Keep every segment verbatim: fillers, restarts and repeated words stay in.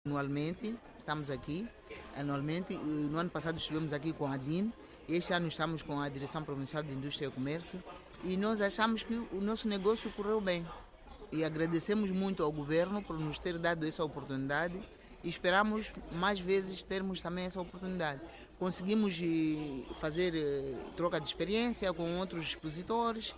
Anualmente estamos aqui, anualmente, no ano passado estivemos aqui com a D I N, este ano estamos com a Direção Provincial de Indústria e Comércio e nós achamos que o nosso negócio correu bem e agradecemos muito ao governo por nos ter dado essa oportunidade e esperamos mais vezes termos também essa oportunidade. Conseguimos fazer troca de experiência com outros expositores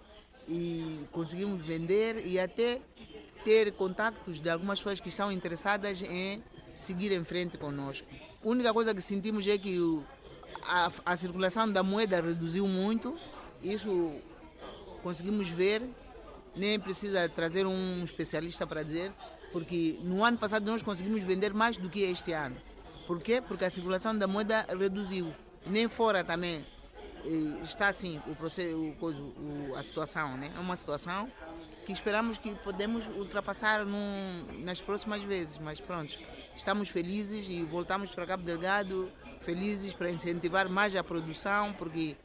e conseguimos vender e até ter contactos de algumas pessoas que estão interessadas em seguir em frente conosco. A única coisa que sentimos é que o, a, a circulação da moeda reduziu muito, isso conseguimos ver, nem precisa trazer um especialista para dizer, porque no ano passado nós conseguimos vender mais do que este ano. Por quê? Porque a circulação da moeda reduziu. Nem fora também está assim o processo, o, o, a situação, né? É uma situação que esperamos que podemos ultrapassar num, nas próximas vezes, mas pronto, estamos felizes e voltamos para Cabo Delgado felizes para incentivar mais a produção, porque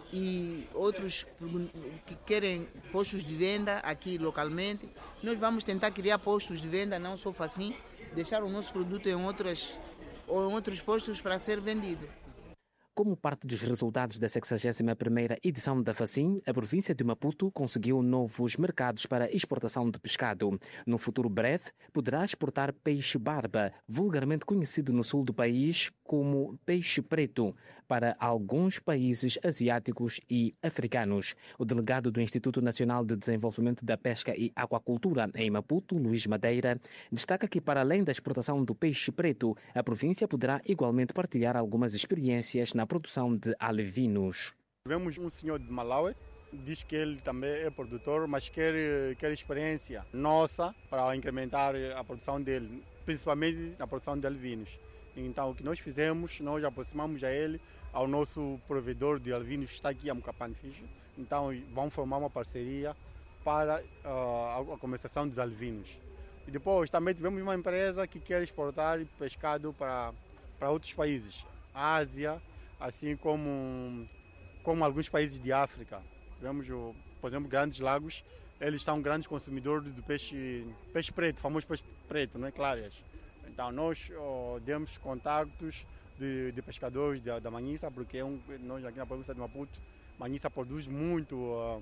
e outros que querem postos de venda aqui localmente, nós vamos tentar criar postos de venda, não só assim, deixar o nosso produto em, outras, ou em outros postos para ser vendido. Como parte dos resultados da sexagésima primeira edição da FACIM, a província de Maputo conseguiu novos mercados para exportação de pescado. No futuro breve, poderá exportar peixe-barba, vulgarmente conhecido no sul do país como peixe preto, para alguns países asiáticos e africanos. O delegado do Instituto Nacional de Desenvolvimento da Pesca e Aquacultura em Maputo, Luís Madeira, destaca que para além da exportação do peixe preto, a província poderá igualmente partilhar algumas experiências na produção de alevinos. Vemos um senhor de Malawi, diz que ele também é produtor, mas quer, quer experiência nossa para incrementar a produção dele, principalmente na produção de alevinos. Então, o que nós fizemos, nós aproximamos a ele, ao nosso provedor de alvinos, que está aqui a Mokapane Fish. Então, vamos formar uma parceria para uh, a comercialização dos alvinos. E depois, também tivemos uma empresa que quer exportar pescado para, para outros países, Ásia, assim como, como alguns países de África. Tivemos, por exemplo, Grandes Lagos, eles são grandes consumidores do peixe, peixe preto, famoso peixe preto, não é, Clarias. Então, nós oh, demos contactos de, de pescadores da, da Manhissa, porque é um, nós aqui na província de Maputo, Manhissa produz muito uh,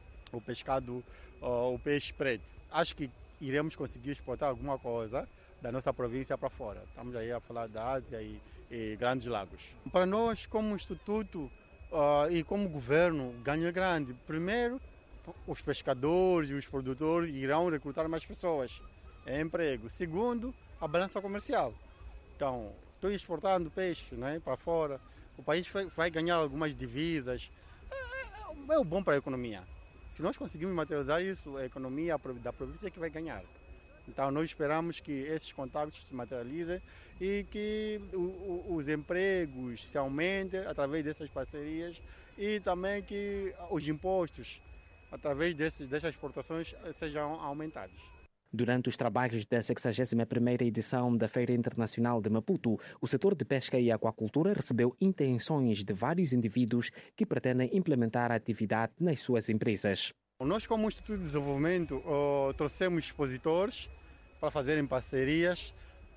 o pescado, uh, o peixe preto. Acho que iremos conseguir exportar alguma coisa da nossa província para fora. Estamos aí a falar da Ásia e, e Grandes Lagos. Para nós, como instituto uh, e como governo, ganho é grande. Primeiro, os pescadores e os produtores irão recrutar mais pessoas em emprego. Segundo, a balança comercial. Então, estou exportando peixe, né, para fora, o país vai, vai ganhar algumas divisas, é, é bom para a economia. Se nós conseguirmos materializar isso, a economia da província é que vai ganhar. Então, nós esperamos que esses contactos se materializem e que o, o, os empregos se aumentem através dessas parcerias e também que os impostos, através desses, dessas exportações, sejam aumentados. Durante os trabalhos da sexagésima primeira edição da Feira Internacional de Maputo, o setor de pesca e aquacultura recebeu intenções de vários indivíduos que pretendem implementar a atividade nas suas empresas. Nós, como Instituto de Desenvolvimento, trouxemos expositores para fazerem parcerias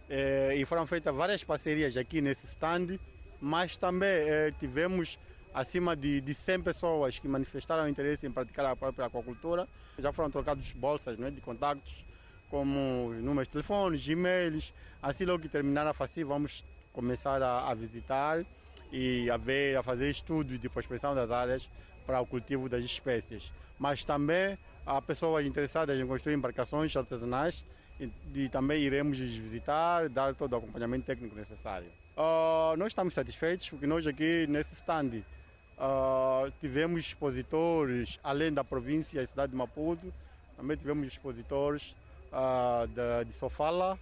e foram feitas várias parcerias aqui nesse stand, mas também tivemos acima de, de cem pessoas que manifestaram interesse em praticar a própria aquacultura. Já foram trocados bolsas, né, de contactos, como números de telefones, e-mails. Assim, logo que terminar a FACIM, vamos começar a, a visitar e a ver, a fazer estudos de prospecção das áreas para o cultivo das espécies. Mas também há pessoas interessadas em construir embarcações artesanais e, e também iremos visitar, dar todo o acompanhamento técnico necessário. Uh, nós estamos satisfeitos porque nós aqui nesse stand uh, tivemos expositores, além da província e cidade de Maputo, também tivemos expositores Uh, de, de Sofala,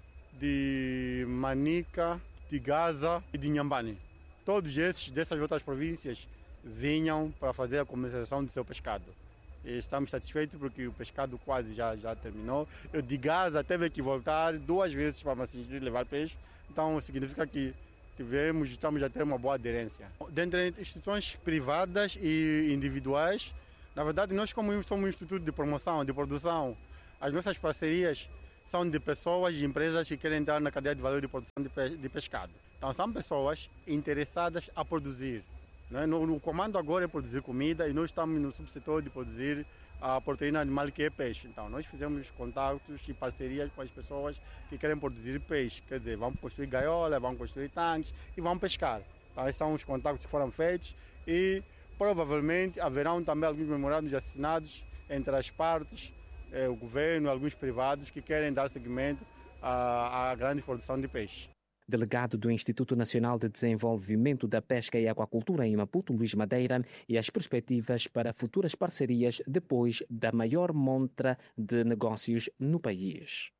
de Manica, de Gaza e de Inhambane. Todos esses dessas outras províncias vinham para fazer a comercialização do seu pescado. E estamos satisfeitos porque o pescado quase já, já terminou. Eu de Gaza teve que voltar duas vezes para Massingi levar peixe, então significa que tivemos, estamos a ter uma boa aderência. Dentre instituições privadas e individuais, na verdade nós como somos um instituto de promoção, de produção, as nossas parcerias são de pessoas e empresas que querem entrar na cadeia de valor de produção de, pe de pescado. Então são pessoas interessadas a produzir. Né? No, no comando agora é produzir comida e nós estamos no subsetor de produzir a proteína animal, que é peixe. Então nós fizemos contatos e parcerias com as pessoas que querem produzir peixe. Quer dizer, vão construir gaiola, vão construir tanques e vão pescar. Então esses são os contatos que foram feitos e provavelmente haverão também alguns memorandos assinados entre as partes, eh, o governo, alguns privados que querem dar seguimento à, à grande produção de peixe. Delegado do Instituto Nacional de Desenvolvimento da Pesca e Aquacultura em Maputo, Luís Madeira, e as perspectivas para futuras parcerias depois da maior montra de negócios no país.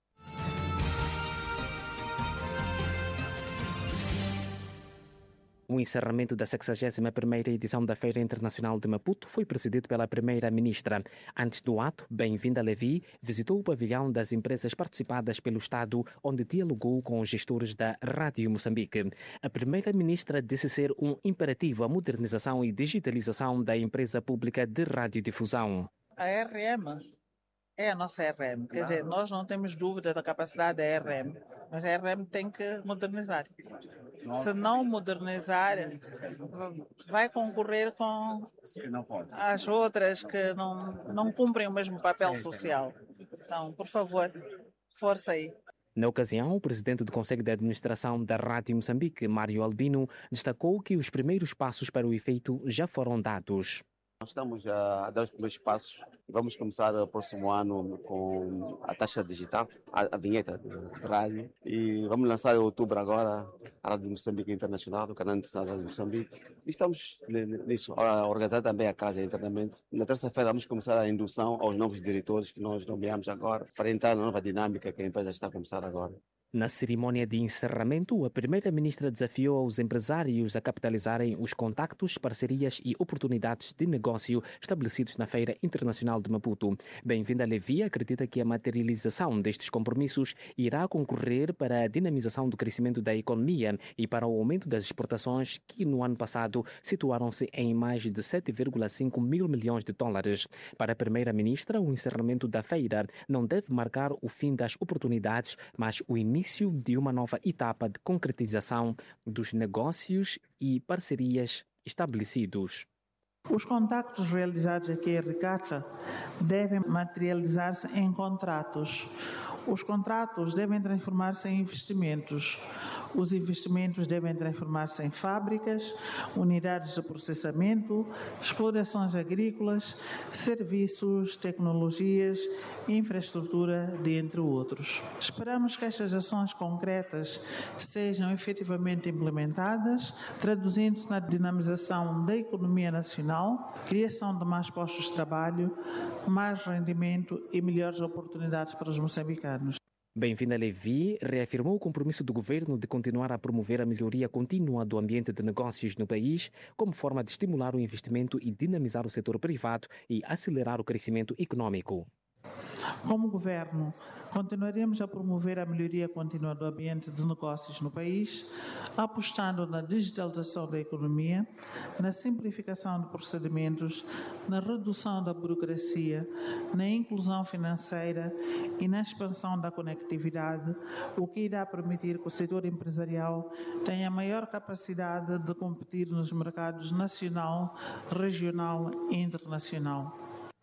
O encerramento da sexagésima primeira edição da Feira Internacional de Maputo foi presidido pela Primeira-Ministra. Antes do ato, Bem-vinda Levi visitou o pavilhão das empresas participadas pelo Estado, onde dialogou com os gestores da Rádio Moçambique. A Primeira-Ministra disse ser um imperativo a modernização e digitalização da empresa pública de radiodifusão. A R M é a nossa R M. Quer dizer, nós não temos dúvida da capacidade da R M, mas a R M tem que modernizar. Se não modernizar, vai concorrer com as outras que não, não cumprem o mesmo papel social. Então, por favor, força aí. Na ocasião, o presidente do Conselho de Administração da Rádio Moçambique, Mário Albino, destacou que os primeiros passos para o efeito já foram dados. Nós estamos a dar os primeiros passos e vamos começar o próximo ano com a taxa digital, a, a vinheta de, de rádio, e vamos lançar em outubro agora a Rádio Moçambique Internacional, o canal internacional da Rádio Moçambique. E estamos nisso, a organizar também a casa internamente. Na terça-feira vamos começar a indução aos novos diretores que nós nomeamos agora, para entrar na nova dinâmica que a empresa está a começar agora. Na cerimónia de encerramento, a Primeira-Ministra desafiou os empresários a capitalizarem os contactos, parcerias e oportunidades de negócio estabelecidos na Feira Internacional de Maputo. Bem-vinda Levi acredita que a materialização destes compromissos irá concorrer para a dinamização do crescimento da economia e para o aumento das exportações, que no ano passado situaram-se em mais de sete vírgula cinco mil milhões de dólares. Para a Primeira-Ministra, o encerramento da feira não deve marcar o fim das oportunidades, mas o início de uma nova etapa de concretização dos negócios e parcerias estabelecidos. Os contactos realizados aqui em Ricacha devem materializar-se em contratos. Os contratos devem transformar-se em investimentos. Os investimentos devem transformar-se em fábricas, unidades de processamento, explorações agrícolas, serviços, tecnologias, infraestrutura, dentre outros. Esperamos que estas ações concretas sejam efetivamente implementadas, traduzindo-se na dinamização da economia nacional, criação de mais postos de trabalho, mais rendimento e melhores oportunidades para os moçambicanos. Bem-vinda Levi reafirmou o compromisso do governo de continuar a promover a melhoria contínua do ambiente de negócios no país, como forma de estimular o investimento e dinamizar o setor privado e acelerar o crescimento econômico. Como governo, continuaremos a promover a melhoria contínua do ambiente de negócios no país, apostando na digitalização da economia, na simplificação de procedimentos, na redução da burocracia, na inclusão financeira e na expansão da conectividade, o que irá permitir que o setor empresarial tenha maior capacidade de competir nos mercados nacional, regional e internacional.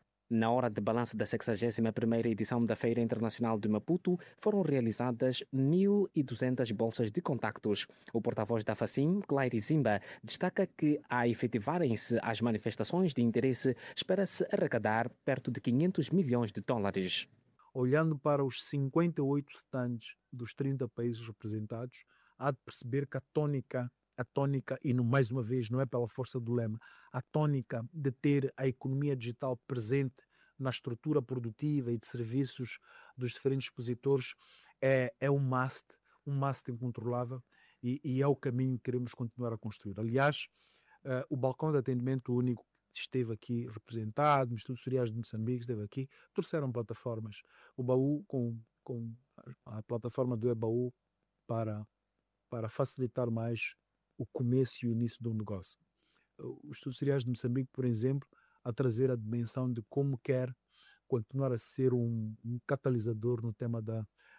Na hora de balanço da sexagésima primeira edição da Feira Internacional de Maputo, foram realizadas mil e duzentas bolsas de contactos. O porta-voz da Facim, Claire Zimba, destaca que, a efetivarem-se as manifestações de interesse, espera-se arrecadar perto de quinhentos milhões de dólares. Olhando para os cinquenta e oito stands dos trinta países representados, há de perceber que a tônica A tônica, e no, mais uma vez, não é pela força do lema, a tônica de ter a economia digital presente na estrutura produtiva e de serviços dos diferentes expositores é, é um must, um must incontrolável e, e é o caminho que queremos continuar a construir. Aliás, uh, o balcão de atendimento único esteve aqui representado, o Instituto Cereais de Moçambique esteve aqui, trouxeram plataformas. O baú com, com a plataforma do e-baú para, para facilitar mais o começo e o início de um negócio. Os Institutos Cereais de Moçambique, por exemplo, a trazer a dimensão de como quer continuar a ser um, um catalisador no tema da,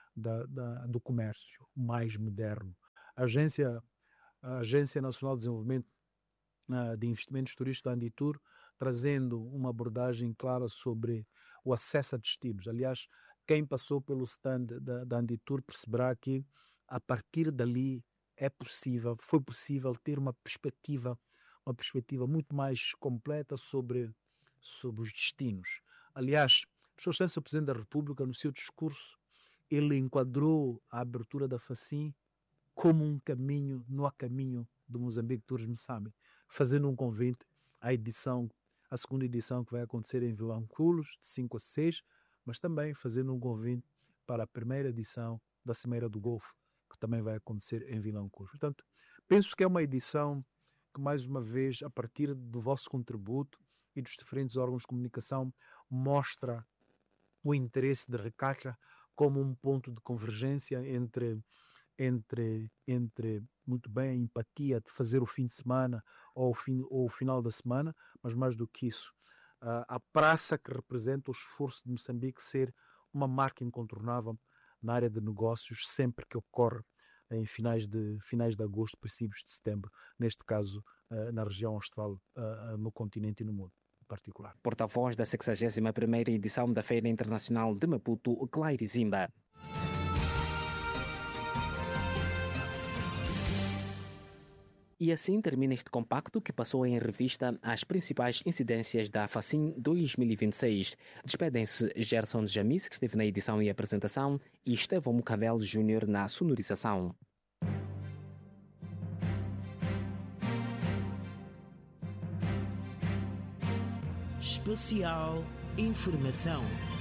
da, da, do comércio mais moderno. A Agência, a Agência Nacional de Desenvolvimento uh, de Investimentos Turísticos da Anditur, trazendo uma abordagem clara sobre o acesso a destinos. Aliás, quem passou pelo stand da, da Anditur perceberá que, a partir dali, é possível, foi possível ter uma perspectiva, uma perspectiva muito mais completa sobre, sobre os destinos. Aliás, o Sr. Excelência, o Presidente da República, no seu discurso, ele enquadrou a abertura da FACIM como um caminho, no a caminho do Moçambique Tourism Summit, fazendo um convite à edição, à segunda edição que vai acontecer em Vilanculos, de cinco a seis, mas também fazendo um convite para a primeira edição da Cimeira do Golfo, que também vai acontecer em Vilanculos. Portanto, penso que é uma edição que, mais uma vez, a partir do vosso contributo e dos diferentes órgãos de comunicação, mostra o interesse de Ricacha como um ponto de convergência entre, entre, entre muito bem, a empatia de fazer o fim de semana ou o, fim, ou o final da semana, mas mais do que isso, a, a praça que representa o esforço de Moçambique ser uma marca incontornável na área de negócios sempre que ocorre em finais de, finais de agosto, princípios de setembro, neste caso na região austral, no continente e no mundo em particular. Porta-voz da sexagésima primeira edição da Feira Internacional de Maputo, Claire Zimba. E assim termina este compacto que passou em revista as principais incidências da FACIM dois mil e vinte e seis. Despedem-se Gerson Jamis, que esteve na edição e apresentação, e Estevão Mucavel Júnior na sonorização. Especial Informação.